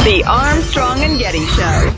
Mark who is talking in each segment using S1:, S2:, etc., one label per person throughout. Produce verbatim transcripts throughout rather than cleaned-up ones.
S1: The Armstrong and Getty Show.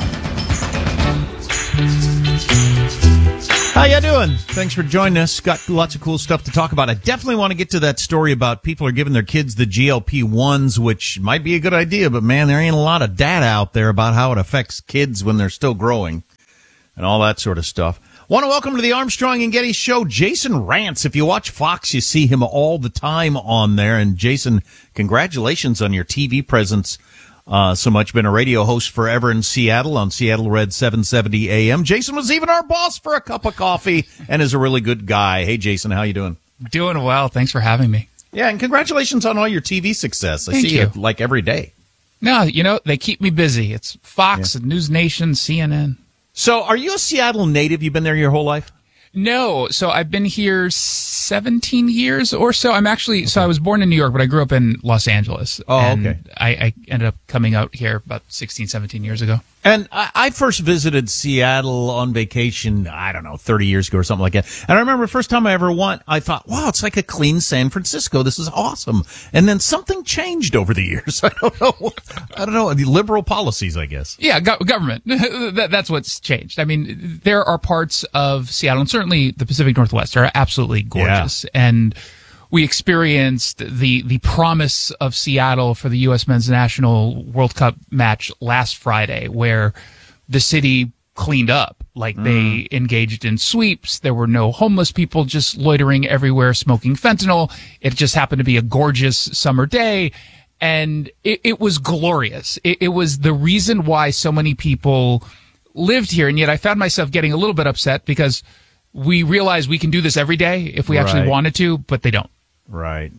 S2: How you doing? Thanks for joining us. Got lots of cool stuff to talk about. I definitely want to get to that story about people are giving their kids the G L P ones, which might be a good idea, but man, there ain't a lot of data out there about how it affects kids when they're still growing and all that sort of stuff. Want to welcome to the Armstrong and Getty Show, Jason Rantz. If you watch Fox, you see him all the time on there. And Jason, congratulations on your T V presence. Uh, so much. Been a radio host forever in Seattle on Seattle Red seven seventy A M. Jason was even our boss for a cup of coffee and is a really good guy. Hey, Jason, how you doing?
S3: Doing well. Thanks for having me.
S2: Yeah, and congratulations on all your T V success. I
S3: Thank
S2: see
S3: you.
S2: you like every day.
S3: No, you know, they keep me busy. It's Fox,
S2: Yeah.
S3: News Nation, C N N.
S2: So are you a Seattle native? You've been there your whole life?
S3: No, so I've been here seventeen years or so. I'm actually, okay. so I was born in New York, but I grew up in Los Angeles.
S2: Oh,
S3: and
S2: okay.
S3: I, I ended up coming out here about sixteen, seventeen years ago.
S2: And I, I first visited Seattle on vacation, I don't know, thirty years ago or something like that. And I remember the first time I ever went, I thought, wow, it's like a clean San Francisco. This is awesome. And then something changed over the years. I don't know. I don't know. The liberal policies, I guess.
S3: Yeah, go- government. that, that's what's changed. I mean, there are parts of Seattle, and certainly the Pacific Northwest, are absolutely gorgeous. Yeah. And we experienced the the promise of Seattle for the U S Men's National World Cup match last Friday, where the city cleaned up. Like, mm. they engaged in sweeps. There were no homeless people just loitering everywhere smoking fentanyl. It just happened to be a gorgeous summer day, and it, it was glorious. It, it was the reason why so many people lived here, and yet I found myself getting a little bit upset because we realize we can do this every day if we actually
S2: Right.
S3: wanted to, but they don't.
S2: Right.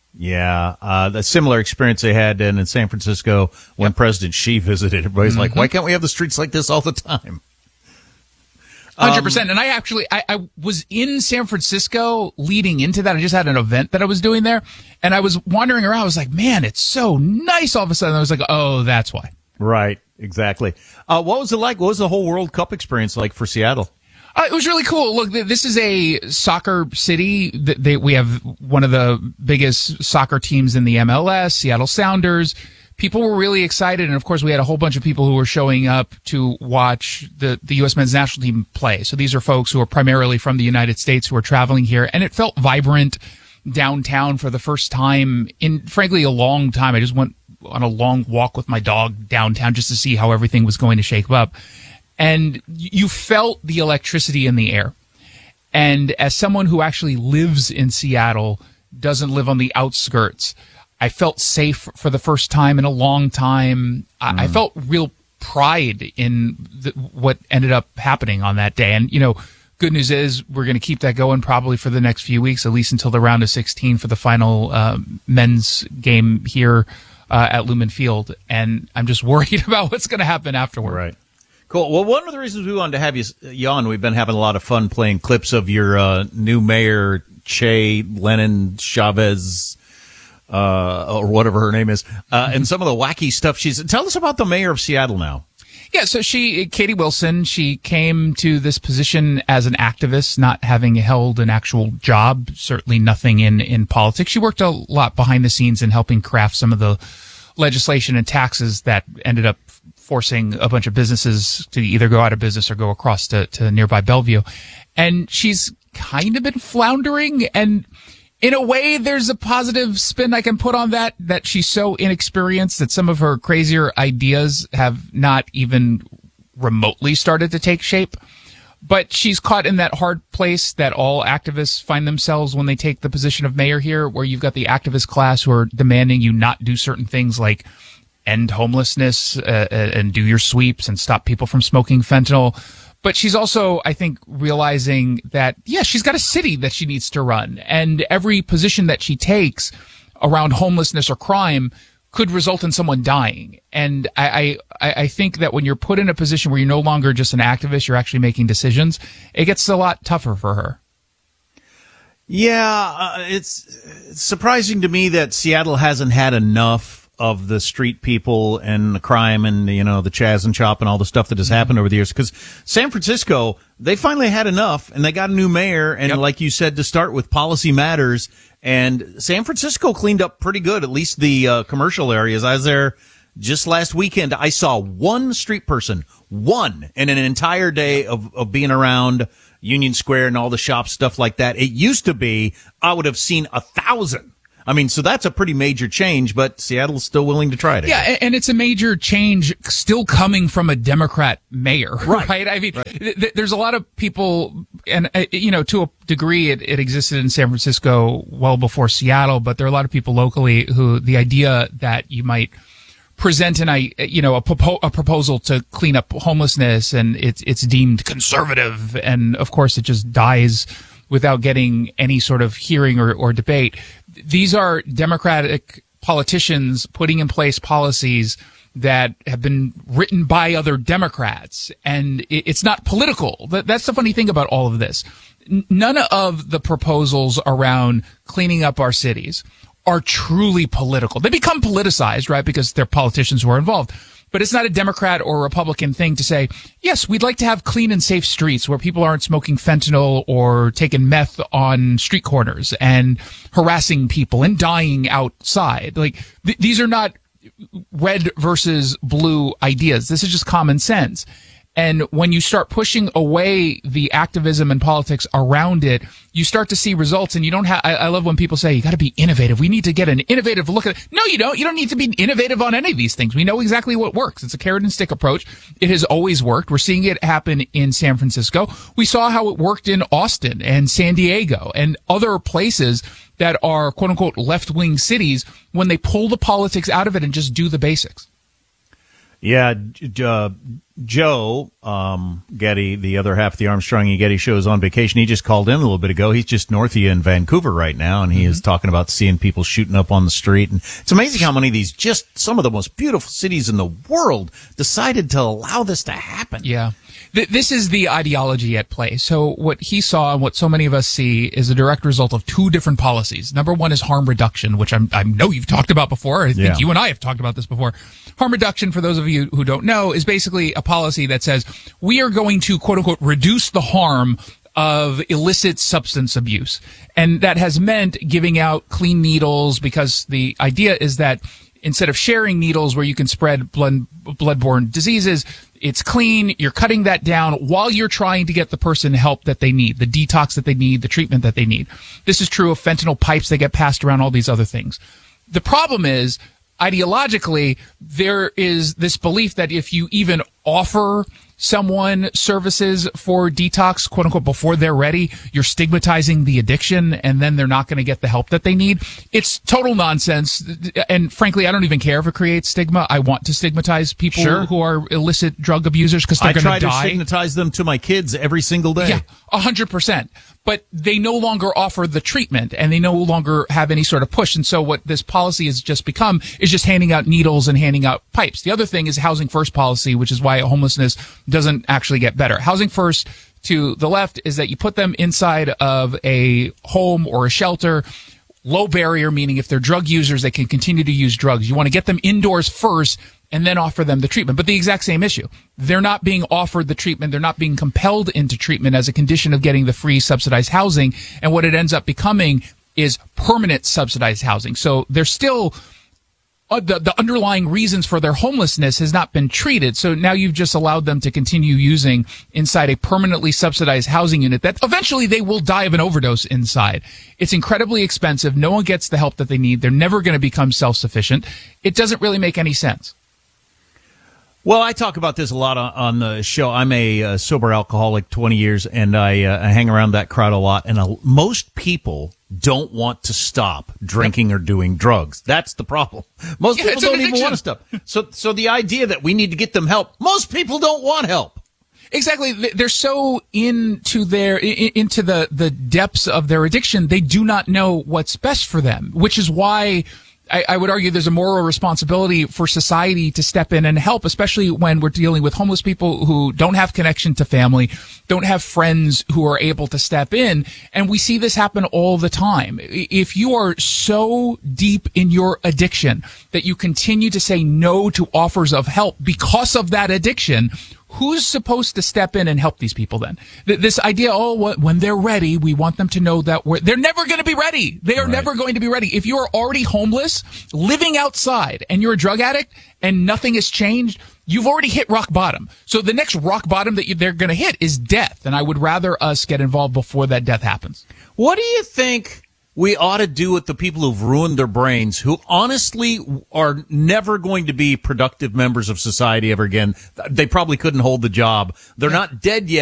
S2: Yeah. Uh, the similar experience they had in, in San Francisco when yep. President Xi visited. Everybody's mm-hmm. like, why can't we have the streets like this all the time?
S3: one hundred percent. Um, and I actually, I, I was in San Francisco leading into that. I just had an event that I was doing there, and I was wandering around. I was like, man, it's so nice all of a sudden. I was like, oh, that's why.
S2: Right. Exactly. Uh, what was it like? What was the whole World Cup experience like for Seattle?
S3: Uh, it was really cool. Look, this is a soccer city. They, we have one of the biggest soccer teams in the M L S, Seattle Sounders. People were really excited, and of course we had a whole bunch of people who were showing up to watch the, the U S Men's National Team play. So these are folks who are primarily from the United States who are traveling here, and it felt vibrant downtown for the first time in, frankly, a long time. I just went on a long walk with my dog downtown just to see how everything was going to shape up. And you felt the electricity in the air. And as someone who actually lives in Seattle, doesn't live on the outskirts, I felt safe for the first time in a long time. Mm. I, I felt real pride in the, what ended up happening on that day. And, you know, good news is we're going to keep that going probably for the next few weeks, at least until the round of sixteen for the final uh, men's game here uh, at Lumen Field. And I'm just worried about what's going to happen afterward.
S2: Right. Cool. Well, one of the reasons we wanted to have you, you on, we've been having a lot of fun playing clips of your uh, new mayor, Che Lenin Chavez, uh, or whatever her name is, uh, and some of the wacky stuff she's. Tell us about the mayor of Seattle now.
S3: Yeah, so she, Katie Wilson, she came to this position as an activist, not having held an actual job, certainly nothing in, in politics. She worked a lot behind the scenes in helping craft some of the legislation and taxes that ended up forcing a bunch of businesses to either go out of business or go across to, to nearby Bellevue. And she's kind of been floundering, and in a way there's a positive spin I can put on that, that she's so inexperienced that some of her crazier ideas have not even remotely started to take shape. But she's caught in that hard place that all activists find themselves when they take the position of mayor here, where you've got the activist class who are demanding you not do certain things like end homelessness uh, and do your sweeps and stop people from smoking fentanyl. But she's also, I think, realizing that, yeah, she's got a city that she needs to run. And every position that she takes around homelessness or crime could result in someone dying. And I, I, I think that when you're put in a position where you're no longer just an activist, you're actually making decisions, it gets a lot tougher for her.
S2: Yeah, uh, it's, it's surprising to me that Seattle hasn't had enough of the street people and the crime and, you know, the Chaz and Chop and all the stuff that has happened over the years. Because San Francisco, they finally had enough, and they got a new mayor. And yep. like you said, to start with, policy matters. And San Francisco cleaned up pretty good, at least the uh, commercial areas. I was there just last weekend, I saw one street person, one, in an entire day of, of being around Union Square and all the shops, stuff like that. It used to be, I would have seen a thousand. I mean, so that's a pretty major change, but Seattle's still willing to try it.
S3: Yeah, and it's a major change still coming from a Democrat mayor, right? right? I mean, right. Th- th- there's a lot of people, and, uh, you know, to a degree it, it existed in San Francisco well before Seattle, but there are a lot of people locally who the idea that you might present an, you know, a, propo- a proposal to clean up homelessness and it's, it's deemed conservative, and of course it just dies without getting any sort of hearing or, or debate. These are Democratic politicians putting in place policies that have been written by other Democrats, and it, it's not political. That, that's the funny thing about all of this. N- none of the proposals around cleaning up our cities are truly political. They become politicized, right, because they're politicians who are involved. But it's not a Democrat or Republican thing to say, yes, we'd like to have clean and safe streets where people aren't smoking fentanyl or taking meth on street corners and harassing people and dying outside. Like, th- these are not red versus blue ideas. This is just common sense. And when you start pushing away the activism and politics around it, you start to see results. And you don't have, I, I love when people say, you got to be innovative. We need to get an innovative look at it. No, you don't. You don't need to be innovative on any of these things. We know exactly what works. It's a carrot and stick approach. It has always worked. We're seeing it happen in San Francisco. We saw how it worked in Austin and San Diego and other places that are quote unquote left-wing cities when they pull the politics out of it and just do the basics.
S2: Yeah, uh, Joe um, Getty, the other half of the Armstrong and Getty show, is on vacation. He just called in a little bit ago. He's just north of you in Vancouver right now, and he mm-hmm. is talking about seeing people shooting up on the street. And it's amazing how many of these, just some of the most beautiful cities in the world, decided to allow this to happen.
S3: Yeah. This is the ideology at play. So what he saw and what so many of us see is a direct result of two different policies. Number one is harm reduction, which I'm, I know you've talked about before. I think yeah. you and I have talked about this before. Harm reduction, for those of you who don't know, is basically a policy that says we are going to, quote unquote, reduce the harm of illicit substance abuse. And that has meant giving out clean needles, because the idea is that instead of sharing needles where you can spread blood, bloodborne diseases, it's clean. You're cutting that down while you're trying to get the person help that they need, the detox that they need, the treatment that they need. This is true of fentanyl pipes that get passed around, all these other things. The problem is, ideologically, there is this belief that if you even offer someone services for detox, quote unquote, before they're ready, you're stigmatizing the addiction, and then they're not going to get the help that they need. It's total nonsense. And frankly, I don't even care if it creates stigma. I want to stigmatize people sure. who are illicit drug abusers because they're going to die. I
S2: try to stigmatize them to my kids every single day.
S3: Yeah, a hundred percent. But they no longer offer the treatment, and they no longer have any sort of push. And so what this policy has just become is just handing out needles and handing out pipes. The other thing is housing first policy, which is why homelessness doesn't actually get better. Housing first to the left is that you put them inside of a home or a shelter. Low barrier, meaning if they're drug users, they can continue to use drugs. You want to get them indoors first and then offer them the treatment. But the exact same issue. They're not being offered the treatment. They're not being compelled into treatment as a condition of getting the free subsidized housing. And what it ends up becoming is permanent subsidized housing. So they're still, uh, the, the underlying reasons for their homelessness has not been treated. So now you've just allowed them to continue using inside a permanently subsidized housing unit that eventually they will die of an overdose inside. It's incredibly expensive. No one gets the help that they need. They're never going to become self-sufficient. It doesn't really make any sense.
S2: Well, I talk about this a lot on, on the show. I'm a uh, sober alcoholic, twenty years, and I, uh, I hang around that crowd a lot. And uh, most people don't want to stop drinking or doing drugs. That's the problem. Most yeah, people don't even want to stop. So, so the idea that we need to get them help, most people don't want help.
S3: Exactly. They're so into their into the the depths of their addiction, they do not know what's best for them, which is why I, I would argue there's a moral responsibility for society to step in and help, especially when we're dealing with homeless people who don't have connection to family, don't have friends who are able to step in. And we see this happen all the time. If you are so deep in your addiction that you continue to say no to offers of help because of that addiction, who's supposed to step in and help these people then? Th- this idea, oh, wh- when they're ready, we want them to know that we're, they're never going to be ready. They are
S2: Right.
S3: never going to be ready. If you are already homeless, living outside, and you're a drug addict, and nothing has changed, you've already hit rock bottom. So the next rock bottom that you, they're going to hit is death. And I would rather us get involved before that death happens.
S2: What do you think we ought to do with the people who've ruined their brains, who honestly are never going to be productive members of society ever again? They probably couldn't hold the job. They're not dead yet.